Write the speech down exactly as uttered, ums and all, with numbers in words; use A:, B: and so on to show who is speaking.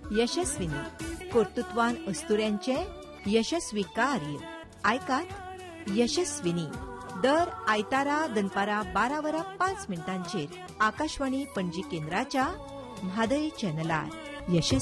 A: यशस्विनी कर्तृत्वान अस्तुऱ्यांचे यशस्वी कार्य आयकात यशस्विनी दर आयतारा दनपारा बारा वरां पांच मिनटांचेर आकाशवाणी पणजी केंद्राच्या म्हादय चॅनलार यशस्वी